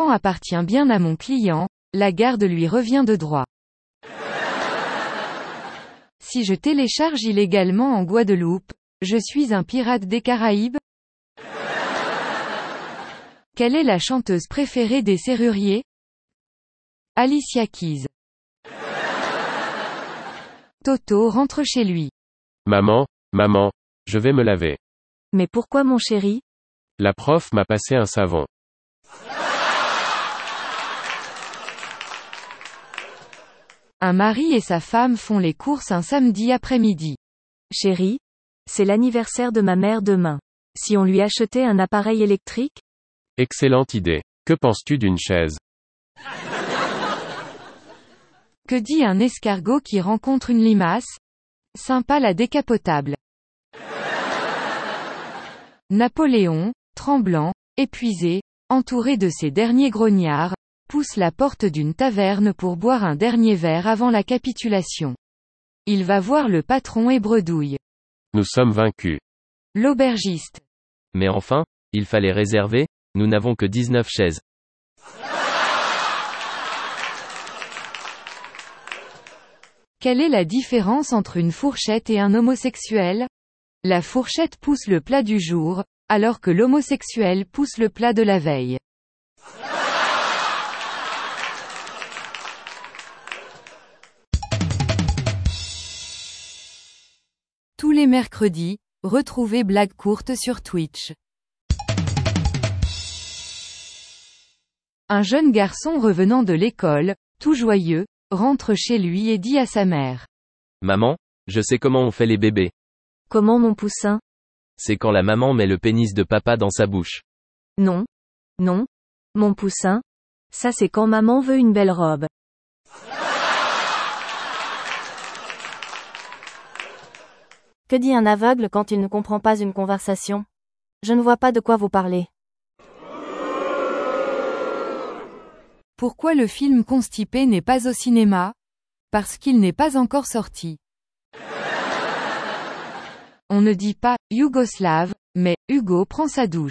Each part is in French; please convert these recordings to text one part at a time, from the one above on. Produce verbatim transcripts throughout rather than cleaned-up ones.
l'enfant appartient bien à mon client, la garde lui revient de droit. Si je télécharge illégalement en Guadeloupe, je suis un pirate des Caraïbes? Quelle est la chanteuse préférée des serruriers? Alicia Keys. Toto rentre chez lui. Maman, maman, je vais me laver. Mais pourquoi mon chéri? La prof m'a passé un savon. Un mari et sa femme font les courses un samedi après-midi. Chéri, c'est l'anniversaire de ma mère demain. Si on lui achetait un appareil électrique? Excellente idée. Que penses-tu d'une chaise? Que dit un escargot qui rencontre une limace? Sympa la décapotable. Napoléon, tremblant, épuisé, entouré de ses derniers grognards, pousse la porte d'une taverne pour boire un dernier verre avant la capitulation. Il va voir le patron et bredouille. Nous sommes vaincus. L'aubergiste. Mais enfin, il fallait réserver, nous n'avons que dix-neuf chaises. Quelle est la différence entre une fourchette et un homosexuel? La fourchette pousse le plat du jour, alors que l'homosexuel pousse le plat de la veille. Tous les mercredis, retrouvez Blagues courtes sur Twitch. Un jeune garçon revenant de l'école, tout joyeux, rentre chez lui et dit à sa mère. Maman, je sais comment on fait les bébés. Comment mon poussin? C'est quand la maman met le pénis de papa dans sa bouche. Non. Non. Mon poussin. Ça c'est quand maman veut une belle robe. Que dit un aveugle quand il ne comprend pas une conversation? Je ne vois pas de quoi vous parlez. Pourquoi le film Constipé n'est pas au cinéma? Parce qu'il n'est pas encore sorti. On ne dit pas « Yougoslave », mais « Hugo prend sa douche ».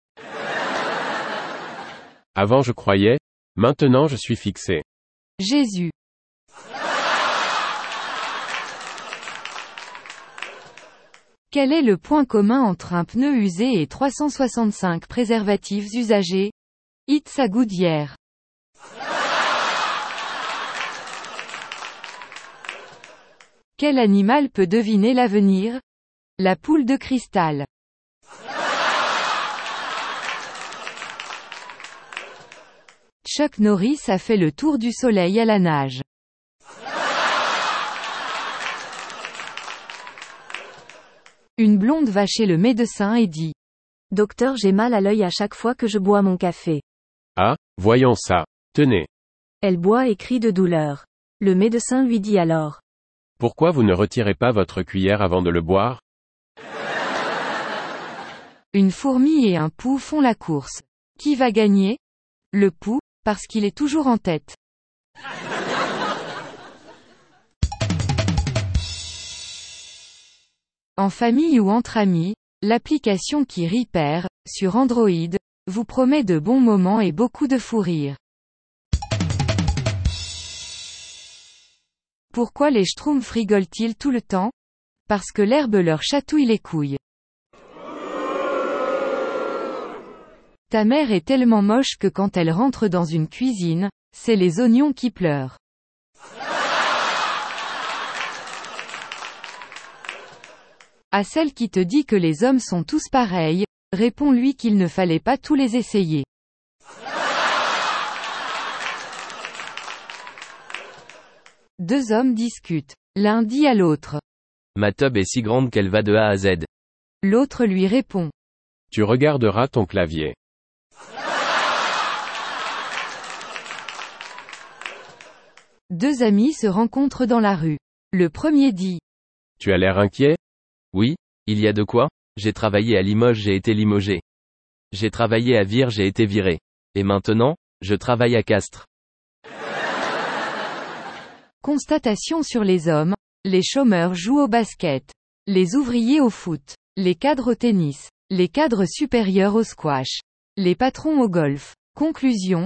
Avant je croyais, maintenant je suis fixé. Jésus. Quel est le point commun entre un pneu usé et trois cent soixante-cinq préservatifs usagés? It's a good year. Quel animal peut deviner l'avenir? La poule de cristal. Chuck Norris a fait le tour du soleil à la nage. Une blonde va chez le médecin et dit. Docteur, j'ai mal à l'œil à chaque fois que je bois mon café. Ah, voyons ça. Tenez. Elle boit et crie de douleur. Le médecin lui dit alors. Pourquoi vous ne retirez pas votre cuillère avant de le boire? Une fourmi et un pou font la course. Qui va gagner? Le pou, parce qu'il est toujours en tête. En famille ou entre amis, l'application qui rit perd, sur Android, vous promet de bons moments et beaucoup de fou rire. Pourquoi les schtroumpfs rigolent-ils tout le temps? Parce que l'herbe leur chatouille les couilles. Ta mère est tellement moche que quand elle rentre dans une cuisine, c'est les oignons qui pleurent. À celle qui te dit que les hommes sont tous pareils, réponds-lui qu'il ne fallait pas tous les essayer. Deux hommes discutent. L'un dit à l'autre. Ma tub est si grande qu'elle va de A à Z. L'autre lui répond. Tu regarderas ton clavier. Deux amis se rencontrent dans la rue. Le premier dit. Tu as l'air inquiet? Oui, il y a de quoi? J'ai travaillé à Limoges, j'ai été limogé. J'ai travaillé à Vire, j'ai été viré. Et maintenant, je travaille à Castres. Constatation sur les hommes. Les chômeurs jouent au basket. Les ouvriers au foot. Les cadres au tennis. Les cadres supérieurs au squash. Les patrons au golf. Conclusion.